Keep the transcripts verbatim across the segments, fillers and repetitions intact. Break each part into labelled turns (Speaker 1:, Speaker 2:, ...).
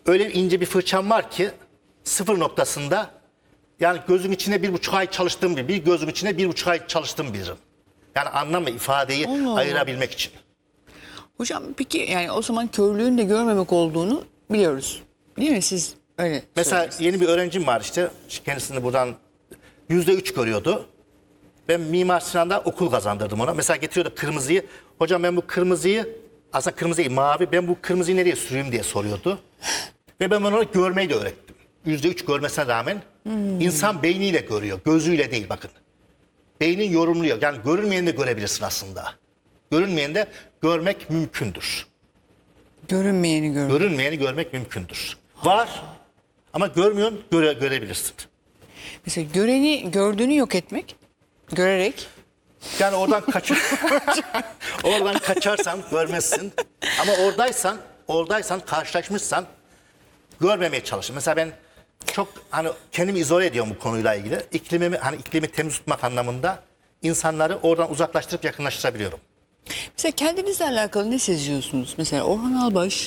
Speaker 1: öyle ince bir fırçam var ki sıfır noktasında yani gözün içine bir buçuk ay çalıştığım bir, bir gözün içine bir buçuk ay çalıştığım bilirim. Yani anlam ve ifadeyi
Speaker 2: Allah Allah.
Speaker 1: ayırabilmek için.
Speaker 2: Hocam peki yani o zaman körlüğün de görmemek olduğunu biliyoruz. Değil mi siz öyle
Speaker 1: Mesela
Speaker 2: söylüyorsunuz.
Speaker 1: yeni bir öğrencim var işte. Kendisini buradan yüzde üç görüyordu. Ben Mimar Sinan'da okul kazandırdım ona. Mesela getiriyordu kırmızıyı. Hocam ben bu kırmızıyı, aslında kırmızı değil mavi, ben bu kırmızıyı nereye süreyim diye soruyordu. Ve ben ona görmeyi de öğrettim. Yüzde üç görmesine rağmen hmm. insan beyniyle görüyor. Gözüyle değil bakın. Beynin yorumluyor. Yani görünmeyeni de görebilirsin aslında. Görünmeyeni de görmek mümkündür.
Speaker 2: Görünmeyeni görmek.
Speaker 1: Görünmeyeni görmek mümkündür. Var ama görmüyorsun, göre, görebilirsin.
Speaker 2: Mesela göreni, gördüğünü yok etmek, görerek.
Speaker 1: Yani oradan kaçır. oradan kaçarsan görmezsin. Ama oradaysan, oradaysan, karşılaşmışsan görmemeye çalışın. Mesela ben çok hani kendimi izole ediyorum bu konuyla ilgili. İklimimi hani iklimi temiz tutmak anlamında insanları oradan uzaklaştırıp yakınlaştırabiliyorum.
Speaker 2: Mesela kendinizle alakalı ne seziyorsunuz? Mesela Orhan Albaş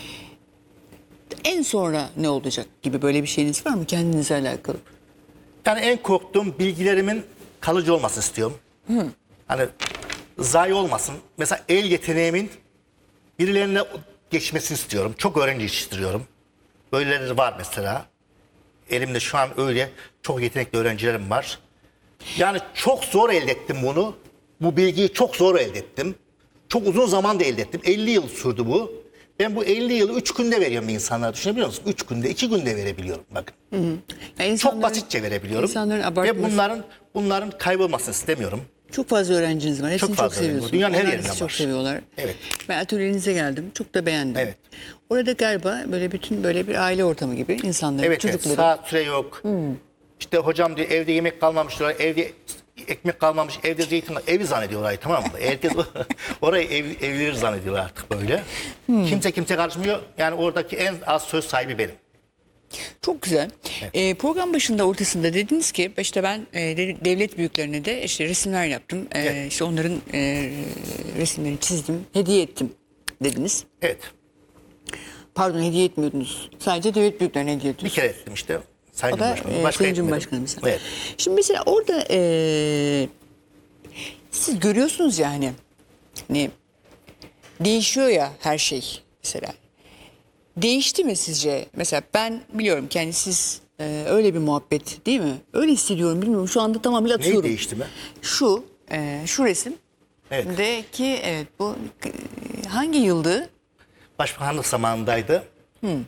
Speaker 2: en sonra ne olacak gibi böyle bir şeyiniz var mı kendinizle alakalı?
Speaker 1: Yani en korktuğum bilgilerimin kalıcı olmasını istiyorum. Hı. Hani zayi olmasın. Mesela el yeteneğimin birilerine geçmesini istiyorum. Çok öğrenci yetiştiriyorum. Böyleleri var mesela. Elimde şu an öyle çok yetenekli öğrencilerim var. Yani çok zor elde ettim bunu. Bu bilgiyi çok zor elde ettim. Çok uzun zamanda elde ettim. elli yıl sürdü bu. Ben bu elli yılı üç günde veriyorum insanlara. Düşünebiliyor musun? üç günde, iki günde verebiliyorum. Bakın. Hı hı. Yani çok basitçe verebiliyorum. Ve bunların bunların kaybolmasını istemiyorum.
Speaker 2: Çok fazla öğrenciniz var. Hepsini çok, çok seviyorsunuz.
Speaker 1: Dünyanın her
Speaker 2: Onlar
Speaker 1: yerinden var.
Speaker 2: Çok seviyorlar.
Speaker 1: Evet.
Speaker 2: Ben atölyenize geldim. Çok da beğendim.
Speaker 1: Evet.
Speaker 2: Orada galiba böyle bütün böyle bir aile ortamı gibi insanların,
Speaker 1: evet,
Speaker 2: çocukları.
Speaker 1: Evet, saat süre yok. Hmm. İşte hocam diyor evde yemek kalmamış diyorlar. Evde ekmek kalmamış, evde zeytin var. Evi zannediyorlar tamam mı? Herkes orayı ev, evlileri zannediyorlar artık böyle. Hmm. Kimse kimse karışmıyor. Yani oradaki en az söz sahibi benim.
Speaker 2: Çok güzel.
Speaker 1: Evet.
Speaker 2: E, program başında ortasında dediniz ki işte ben e, devlet büyüklerine de işte resimler yaptım. E, evet. İşte onların e, resimlerini çizdim, hediye ettim dediniz.
Speaker 1: Evet.
Speaker 2: Pardon hediye etmiyordunuz. Sadece devlet büyüklerine hediye ediyorsunuz.
Speaker 1: Bir kere ettim işte. Sayın
Speaker 2: o da
Speaker 1: Cumhurbaşkanı.
Speaker 2: e,
Speaker 1: Başka
Speaker 2: Sayın Cumhurbaşkanı mesela.
Speaker 1: Evet.
Speaker 2: Şimdi mesela orada e, siz görüyorsunuz ya hani, hani değişiyor ya her şey mesela. Değişti mi sizce? Mesela ben biliyorum ki hani siz e, öyle bir muhabbet değil mi? Öyle hissediyorum bilmiyorum. Şu anda tamamıyla atıyorum.
Speaker 1: Neyi değişti mi?
Speaker 2: Şu, e, şu resim.
Speaker 1: Evet.
Speaker 2: De ki evet bu e, hangi yıldı?
Speaker 1: Başbakanlık zamanındaydı. Hmm.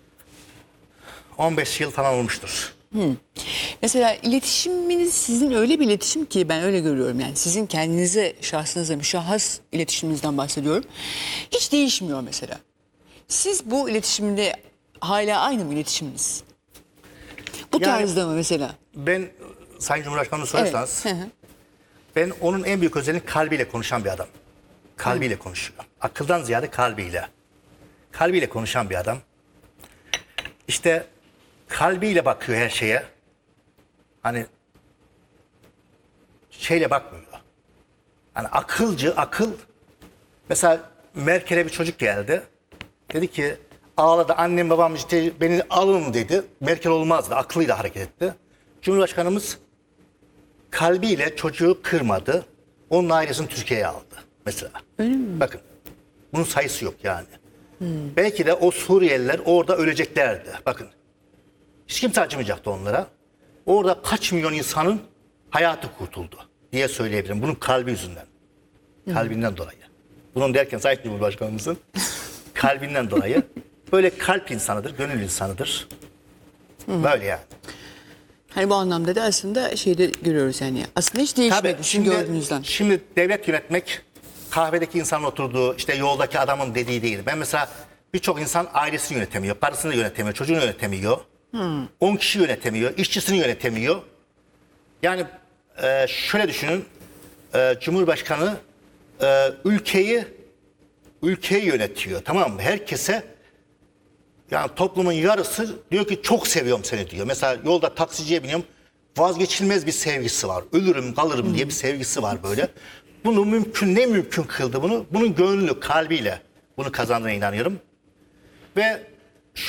Speaker 1: on beş yıl falan olmuştur.
Speaker 2: Hmm. Mesela iletişiminiz sizin öyle bir iletişim ki ben öyle görüyorum yani sizin kendinize şahsınıza müşahhas iletişiminizden bahsediyorum. Hiç değişmiyor mesela. Siz bu iletişimde hala aynı mı iletişiminiz? Bu yani, tarzda mı mesela?
Speaker 1: Ben Sayın Cumhurbaşkanı'nı sorarsanız
Speaker 2: evet.
Speaker 1: ben onun en büyük özelliği kalbiyle konuşan bir adam. Kalbiyle Hı. konuşuyor. Akıldan ziyade kalbiyle. Kalbiyle konuşan bir adam. İşte kalbiyle bakıyor her şeye. Hani şeyle bakmıyor. Hani akılcı, akıl. Mesela Merkel'e bir çocuk geldi. Dedi ki ağladı annem babam işte beni alın dedi. Merkel olmazdı. Aklıyla hareket etti. Cumhurbaşkanımız kalbiyle çocuğu kırmadı. Onun ailesini Türkiye'ye aldı mesela.
Speaker 2: Öyle mi?
Speaker 1: Bakın bunun sayısı yok yani. Hmm. Belki de o Suriyeliler orada öleceklerdi. Bakın hiç kimse acımayacaktı onlara. Orada kaç milyon insanın hayatı kurtuldu diye söyleyebilirim. Bunun kalbi yüzünden. Hmm. Kalbinden dolayı. Bunun derken Sayın Cumhurbaşkanımızın kalbinden dolayı böyle kalp insanıdır, gönül insanıdır. Hmm. Böyle yani.
Speaker 2: Hani bu anlamda da aslında şeyde görüyoruz yani. Aslında hiç değişmedi
Speaker 1: Tabii,
Speaker 2: şimdi,
Speaker 1: şimdi,
Speaker 2: gördüğünüzden. Şimdi
Speaker 1: devlet yönetmek kahvedeki insanın oturduğu işte yoldaki adamın dediği değil. Ben mesela birçok insan ailesini yönetemiyor, parasını yönetemiyor, çocuğunu yönetemiyor. on hmm. kişi yönetemiyor, işçisini yönetemiyor. Yani e, şöyle düşünün. E, Cumhurbaşkanı e, ülkeyi ülkeyi yönetiyor, tamam mı? Herkese yani toplumun yarısı diyor ki çok seviyorum seni diyor. Mesela yolda taksiciye biniyorum. Vazgeçilmez bir sevgisi var. Ölürüm kalırım hmm. diye bir sevgisi var böyle. Bunu mümkün ne mümkün kıldı bunu? Bunun gönlü kalbiyle bunu kazandığına inanıyorum. Ve